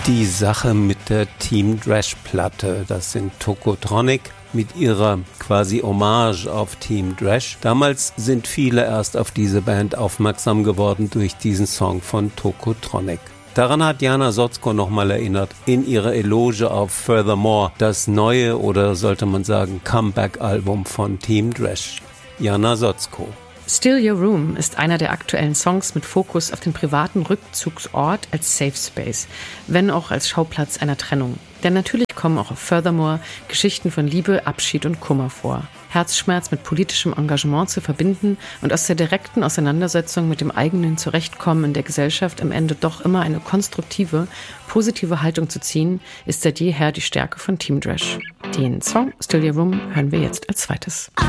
Die Sache mit der Team Dresch-Platte, das sind Tokotronic mit ihrer quasi Hommage auf Team Dresch. Damals sind viele erst auf diese Band aufmerksam geworden durch diesen Song von Tokotronic. Daran hat Jana Sotsko nochmal erinnert in ihrer Eloge auf Furthermore, das neue oder sollte man sagen Comeback-Album von Team Dresch. Jana Sotsko. Still Your Room ist einer der aktuellen Songs mit Fokus auf den privaten Rückzugsort als Safe Space, wenn auch als Schauplatz einer Trennung. Denn natürlich kommen auch auf Furthermore Geschichten von Liebe, Abschied und Kummer vor. Herzschmerz mit politischem Engagement zu verbinden und aus der direkten Auseinandersetzung mit dem eigenen Zurechtkommen in der Gesellschaft am Ende doch immer eine konstruktive, positive Haltung zu ziehen, ist seit jeher die Stärke von Team Dresch. Den Song Still Your Room hören wir jetzt als zweites.